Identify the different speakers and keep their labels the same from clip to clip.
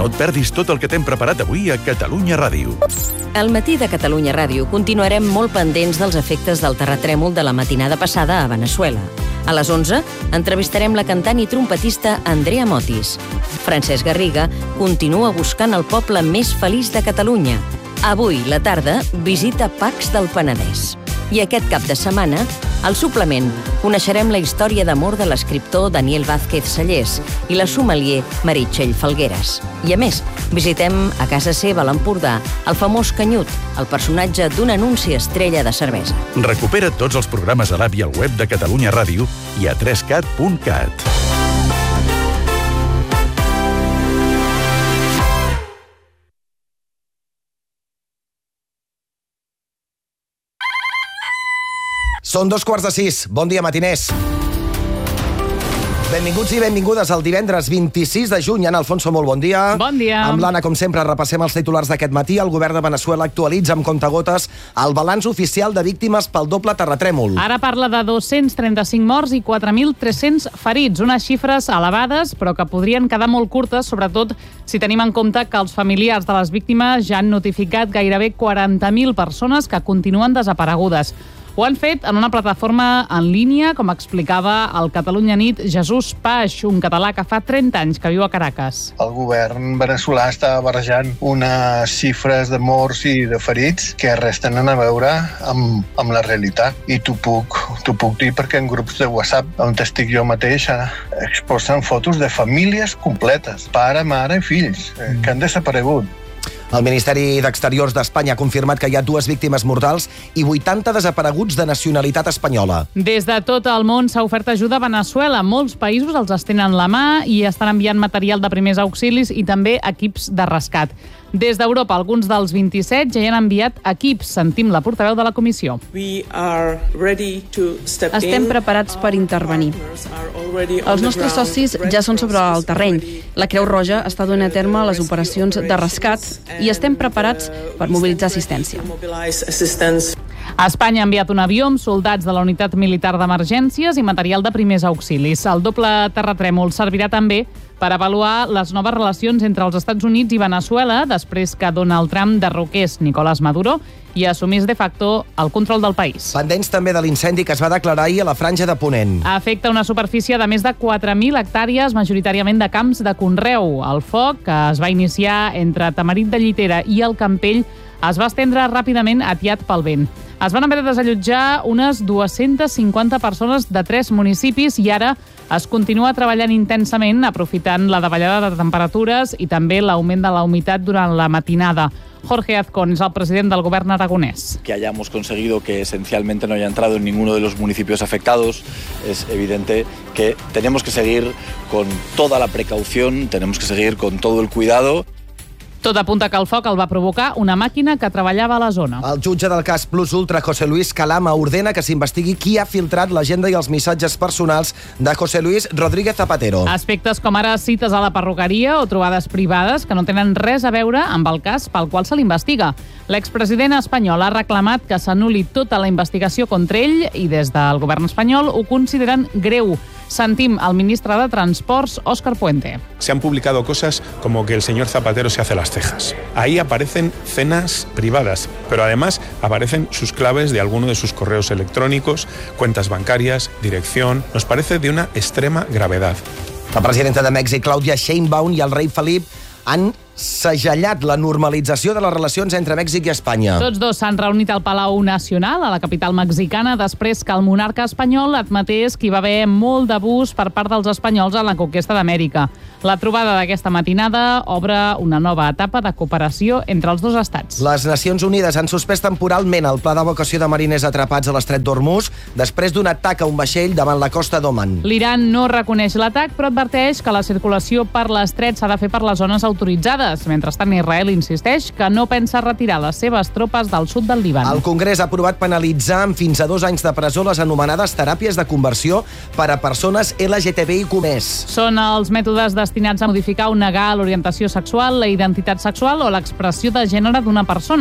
Speaker 1: No et perdis tot el que t'hem preparat avui a Catalunya Ràdio.
Speaker 2: Al matí de Catalunya Ràdio continuarem molt pendents dels efectes del terratrèmol de la matinada passada a Veneçuela. A les 11 entrevistarem la cantant i trompetista Andrea Motis. Francesc Garriga continua buscant el poble més feliç de Catalunya. Avui, la tarda, visita Pacs del Penedès. I aquest cap de setmana, al suplement, coneixerem la història d'amor de l'escriptor Daniel Vázquez Sallés i la sommelier Meritxell Falgueres. I a més, visitem a casa seva a l'Empordà el famós Canyut, el personatge d'un anunci estrella de cervesa.
Speaker 1: Recupera tots els programes a l'app i al web de Catalunya Ràdio i a 3cat.cat.
Speaker 3: Són 5:15. Bon dia, matiners. Benvinguts i benvingudes al divendres 26 de juny. Ana Alfonso, molt bon dia.
Speaker 4: Bon dia.
Speaker 3: Amb l'Anna, com sempre, repassem els titulars d'aquest matí. El govern de Veneçuela actualitza amb comptagotes el balanç oficial de víctimes pel doble terratrèmol.
Speaker 4: Ara parla de 235 morts i 4.300 ferits, unes xifres elevades, però que podrien quedar molt curtes, sobretot si tenim en compte que els familiars de les víctimes ja han notificat gairebé 40.000 persones que continuen desaparegudes. Ho han fet en una plataforma en línia, com explicava el Catalunya Nit Jesús Paix, un català que fa 30 anys que viu a Caracas.
Speaker 5: El govern veneçolà està barrejant unes xifres de morts i de ferits que res tenen a veure amb la realitat. I t'ho puc dir perquè en grups de WhatsApp, on estic jo mateix, exposen fotos de famílies completes, pare, mare i fills, que han desaparegut.
Speaker 3: El Ministeri d'Exteriors d'Espanya ha confirmat que hi ha 2 víctimes mortals i 80 desapareguts de nacionalitat espanyola.
Speaker 4: Des de tot el món s'ha ofert ajuda a Veneçuela. Molts països els estenen la mà i estan enviant material de primers auxilis i també equips de rescat. Des d'Europa, alguns dels 27 ja hi han enviat equips. Sentim la portaveu de la comissió.
Speaker 6: Estem preparats per intervenir. Els nostres socis ja són sobre el terreny. La Creu Roja està duent a terme les operacions de rescat i estem preparats per mobilitzar assistència.
Speaker 4: Espanya ha enviat un avió amb soldats de la Unitat Militar d'Emergències i material de primers auxilis. El doble terratrèmol servirà també per avaluar les noves relacions entre els Estats Units i Veneçuela després que Donald Trump derroqués Nicolás Maduro i assumís de facto el control del país.
Speaker 3: Pendents també de l'incendi que es va declarar ahir a la Franja de Ponent.
Speaker 4: Afecta una superfície de més de 4.000 hectàrees, majoritàriament de camps de conreu. El foc, que es va iniciar entre Tamarit de Llitera i el Campell, es va estendre ràpidament atiat pel vent. Es van haver de desallotjar unes 250 persones de 3 municipis i ara es continua treballant intensament aprofitant la davallada de temperatures i també l'augment de la humitat durant la matinada. Jorge Azcón es el president del Gobierno aragonés.
Speaker 7: Que hayamos conseguido que esencialmente no haya entrado en ninguno de los municipios afectados, es evidente que tenemos que seguir con toda la precaución, tenemos que seguir con todo el cuidado.
Speaker 4: Tot apunta que el foc el va provocar una màquina que treballava a la zona.
Speaker 3: El jutge del cas Plus Ultra, José Luis Calama, ordena que s'investigui qui ha filtrat l'agenda i els missatges personals de José Luis Rodríguez Zapatero.
Speaker 4: Aspectes com ara cites a la perruqueria o trobades privades que no tenen res a veure amb el cas pel qual se l'investiga. L'expresident espanyol ha reclamat que s'anul·li tota la investigació contra ell i des del govern espanyol ho consideren greu. Sentim al ministre de Transports, Óscar Puente.
Speaker 8: Se han publicado cosas como que el señor Zapatero se hace las cejas. Ahí aparecen cenas privadas, pero además aparecen sus claves de alguno de sus correos electrónicos, cuentas bancarias, dirección. Nos parece de una extrema gravedad.
Speaker 3: La presidenta de Mèxic, Claudia Sheinbaum, i el rei Felip han segellat la normalització de les relacions entre Mèxic i Espanya.
Speaker 4: Tots dos s'han reunit al Palau Nacional, a la capital mexicana, després que el monarca espanyol admetés que hi va haver molt d'abús per part dels espanyols en la conquesta d'Amèrica. La trobada d'aquesta matinada obre una nova etapa de cooperació entre els dos estats.
Speaker 3: Les Nacions Unides han suspès temporalment el pla d'evacuació de mariners atrapats a l'estret d'Hormuz després d'un atac a un vaixell davant la costa d'Oman.
Speaker 4: L'Iran no reconeix l'atac, però adverteix que la circulació per l'estret s'ha de fer per les zones autoritzades. Mentrestant, Israel insisteix que no pensa retirar les seves tropes del sud del Líban.
Speaker 3: El Congrés ha aprovat penalitzar amb fins a 2 anys de presó les anomenades teràpies de conversió per a persones LGTBIQ+.
Speaker 4: Són els mètodes destinats a modificar o negar l'orientació sexual, la identitat sexual o l'expressió de gènere d'una persona.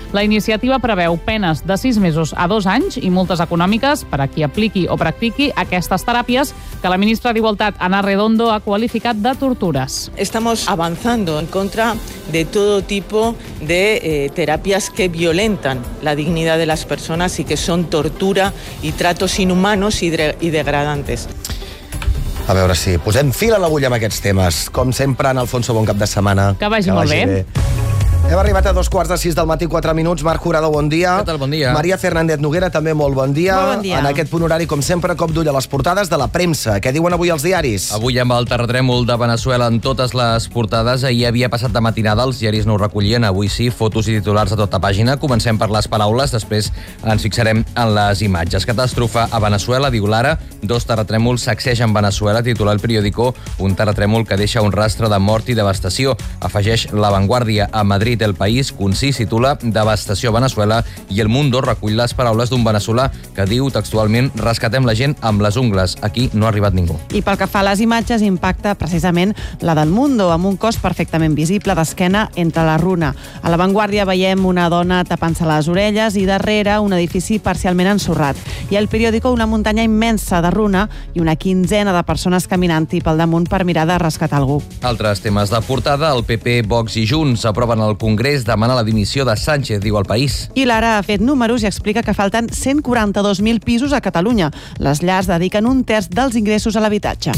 Speaker 4: La iniciativa preveu penes de 6 mesos a 2 anys i multes econòmiques per a qui apliqui o practiqui aquestes teràpies que la ministra d'Igualtat, Ana Redondo, ha qualificat de tortures.
Speaker 9: Estamos avanzando en contra de todo tipo de terapias que violentan la dignidad de las personas y que son tortura y tratos inhumanos y degradantes.
Speaker 3: A veure si posem fil a l'agulla amb aquests temes. Com sempre, en Alfonso, bon cap de setmana.
Speaker 4: Que vagi molt bé.
Speaker 3: Hem arribat a 2:45 del matí, 4 minuts. Marc Jurado, bon dia.
Speaker 10: Què tal, bon dia.
Speaker 3: Maria Fernández Noguera, també molt bon dia.
Speaker 6: Molt bon dia.
Speaker 3: En aquest punt horari, com sempre, cop d'ull a les portades de la premsa. Què diuen avui els diaris?
Speaker 10: Avui amb el terratrèmol de Veneçuela en totes les portades. Ahir havia passat de matinada, els diaris no ho recollien. Avui sí, fotos i titulars a tota pàgina. Comencem per les paraules, després ens fixarem en les imatges. Catàstrofe a Veneçuela, diu l'Ara. 2 terratrèmols sacsegen Veneçuela, titula el periòdico. Un terratrèmol que deixa un rastre de mort i devastació. Afegeix La Vanguardia. A Madrid, El País, concís, titula Devastació a Veneçuela, i El Mundo recull les paraules d'un veneçolà que diu textualment: rescatem la gent amb les ungles. Aquí no ha arribat ningú.
Speaker 11: I pel que fa a les imatges, impacta precisament la del Mundo, amb un cos perfectament visible d'esquena entre la runa. A La Vanguardia veiem una dona tapant-se les orelles i darrere un edifici parcialment ensorrat. I al periòdico una muntanya immensa de runa i una quinzena de persones caminant-hi pel damunt per mirar de rescatar algú.
Speaker 10: Altres temes de portada: el PP, Vox i Junts aproven al Congrés demana la dimissió de Sánchez, diu El País.
Speaker 11: I l'Ara ha fet números i explica que falten 142.000 pisos a Catalunya. Les llars dediquen 1/3 dels ingressos a l'habitatge.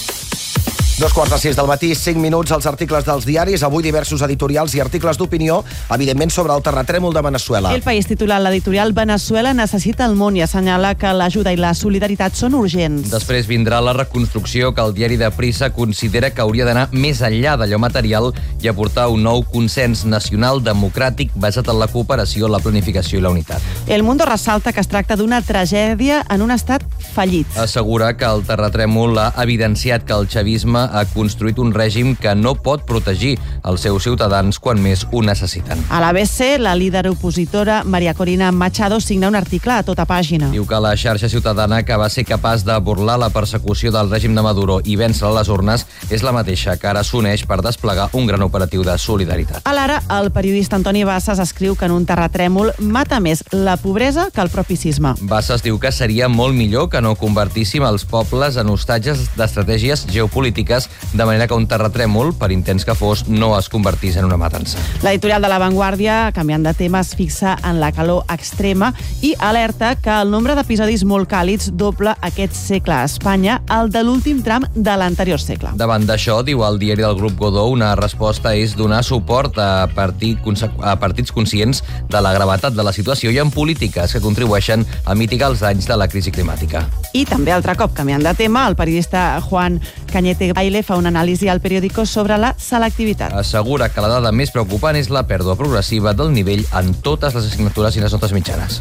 Speaker 3: 2:45 del matí, 5 minuts, als articles dels diaris. Avui diversos editorials i articles d'opinió, evidentment sobre el terratrèmol de Veneçuela.
Speaker 11: El País titula l'editorial Veneçuela necessita el món i assenyala que l'ajuda i la solidaritat són urgents.
Speaker 10: Després vindrà la reconstrucció, que el diari de Prisa considera que hauria d'anar més enllà d'allò material i aportar un nou consens nacional democràtic basat en la cooperació, la planificació i la unitat.
Speaker 11: El Mundo ressalta que es tracta d'una tragèdia en un estat fallit.
Speaker 10: Assegura que el terratrèmol ha evidenciat que el xavisme ha construït un règim que no pot protegir els seus ciutadans quan més ho necessiten.
Speaker 11: A l'ABC, la líder opositora María Corina Machado signa un article a tota pàgina.
Speaker 10: Diu que la xarxa ciutadana que va ser capaç de burlar la persecució del règim de Maduro i vèncer a les urnes és la mateixa que ara s'uneix per desplegar un gran operatiu de solidaritat.
Speaker 11: A l'Ara, el periodista Antoni Bassas escriu que en un terratrèmol mata més la pobresa que el propi sisme.
Speaker 10: Bassas diu que seria molt millor que no convertíssim els pobles en hostatges d'estratègies geopolítiques, de manera que un terratrèmol, per intens que fos, no es convertís en una matança.
Speaker 11: L'editorial de La Vanguardia, canviant de tema, es fixa en la calor extrema i alerta que el nombre d'episodis molt càlids doble aquest segle a Espanya el de l'últim tram de l'anterior segle.
Speaker 10: Davant d'això, diu el diari del grup Godó, una resposta és donar suport a partits conscients de la gravetat de la situació i en polítiques que contribueixen a mitigar els danys de la crisi climàtica.
Speaker 11: I també, altre cop, canviant de tema, el periodista Juan Cañete Baile fa una anàlisi al periòdico sobre la selectivitat.
Speaker 10: Assegura que la dada més preocupant és la pèrdua progressiva del nivell en totes les assignatures i les notes mitjanes.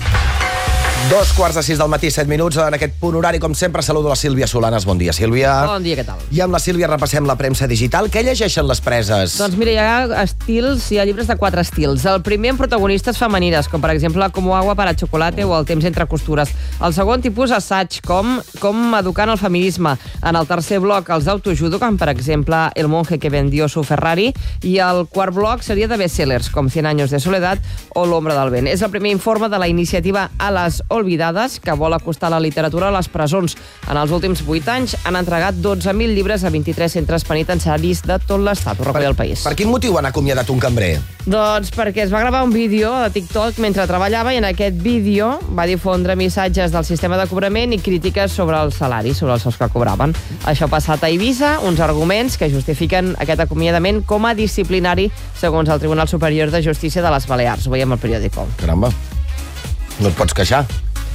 Speaker 3: 2:45 del matí, 7 minuts. En aquest punt horari, com sempre, saludo la Sílvia Solanes. Bon dia, Sílvia.
Speaker 12: Bon dia, què tal?
Speaker 3: I amb la Sílvia repassem la premsa digital. Què llegeixen les preses?
Speaker 12: Doncs mira, hi ha llibres de 4 estils. El primer amb protagonistes femenines, com per exemple Como agua para chocolate o El temps entre costures. El segon tipus assaig, com educant el feminisme. En el tercer bloc, els d'autoajuda, com per exemple El monje que vendió su Ferrari. I el quart bloc seria de bestsellers, com 100 años de soledad o L'ombra del vent. És el primer informe de la iniciativa A les Olvidades, que vol acostar la literatura a les presons. En els últims 8 anys han entregat 12.000 llibres a 23 centres penitenciaris de tot l'estat, ho recull El País.
Speaker 3: Per quin motiu han acomiadat un cambrer?
Speaker 12: Doncs perquè es va gravar un vídeo de TikTok mentre treballava i en aquest vídeo va difondre missatges del sistema de cobrament i crítiques sobre els salaris, sobre els sous que cobraven. Això ha passat a Eivissa, uns arguments que justifiquen aquest acomiadament com a disciplinari segons el Tribunal Superior de Justícia de les Balears. Ho veiem al periòdico.
Speaker 3: Caramba, no et pots queixar.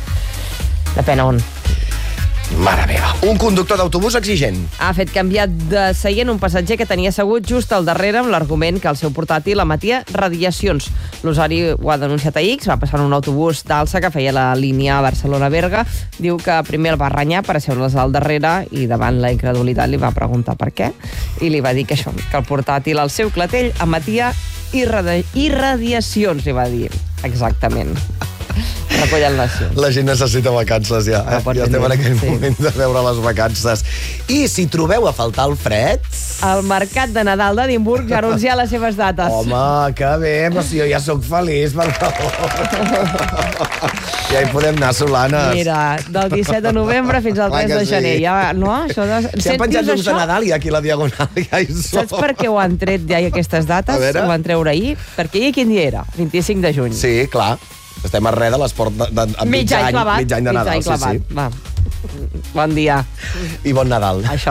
Speaker 12: Depèn on.
Speaker 3: Mare meva. Un conductor d'autobús exigent.
Speaker 12: Ha fet canviar de seient un passatger que tenia assegut just al darrere amb l'argument que el seu portàtil emetia radiacions. L'usuari ho ha denunciat a X, va passar en un autobús d'alça que feia la línia Barcelona-Berga. Diu que primer el va renyar per asseure's al darrere i davant la incredulitat li va preguntar per què i li va dir que això, que el portàtil al seu clatell emetia irradiacions, li va dir. Exactament. Recollen nacions.
Speaker 3: La gent necessita vacances ja. Ja estem en aquell moment de veure les vacances. I si trobeu a faltar el fred...
Speaker 12: El mercat de Nadal d'Edimburg ja ha anunciat les seves dates.
Speaker 3: Home, que bé, però si jo ja sóc feliç, per favor. Ja hi podem anar, Solanes.
Speaker 12: Mira, del 17 de novembre fins al 3 de gener. Ja, no? Això de...
Speaker 3: Si han penjat llums de Nadal i aquí a la Diagonal ja hi som.
Speaker 12: Saps per què ho han tret ja aquestes dates? Ho van treure ahir? Perquè ahir quin dia era? 25 de juny.
Speaker 3: Sí, clar. Estem arrere de l'esport mig any de Nadal. Sí.
Speaker 12: Va. Bon dia.
Speaker 3: I bon Nadal.
Speaker 12: Això.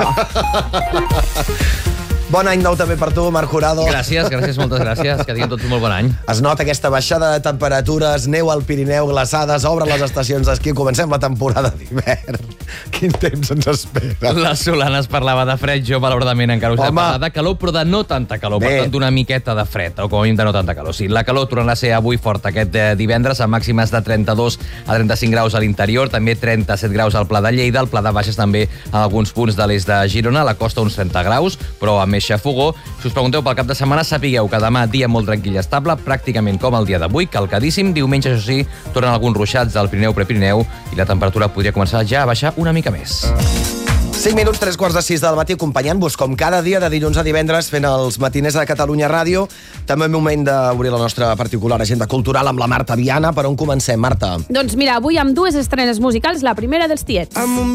Speaker 3: Bon any nou també per tu, Marc Jurado.
Speaker 10: Gràcies, moltes gràcies. Que tinguin tots un molt bon any.
Speaker 3: Es nota aquesta baixada de temperatures, neu al Pirineu, glaçades, obren les estacions d'esquí, comencem la temporada d'hivern. Quin temps ens espera.
Speaker 10: La Solana es parlava de fred, jo malauradament encara us he parlat de calor, però de no tanta calor, per tant d'una miqueta de fred, o com a mínim de no tanta calor. Sí, la calor tornarà a ser avui forta aquest divendres, amb màximes de 32 a 35 graus a l'interior, també 37 graus al Pla de Lleida, al Pla de Baixes també en alguns punts de l'est de Girona, a la costa uns 30 graus, però amb més xafogó. Si us pregunteu pel cap de setmana, sapigueu que demà dia molt tranquil i estable, pràcticament com el dia d'avui, calcadíssim. Diumenge, això sí, tornen alguns ruixats del Pirineu, Prepirineu, i la temperatura podria començar ja a baixar una mica més.
Speaker 3: 5 minuts, 3:45 del matí, acompanyant-vos com cada dia de dilluns a divendres fent els matiners de Catalunya Ràdio. També moment d'obrir la nostra particular agenda cultural amb la Marta Viana. Per on comencem, Marta?
Speaker 13: Doncs mira, avui amb dues estrenes musicals, la primera dels Tiets.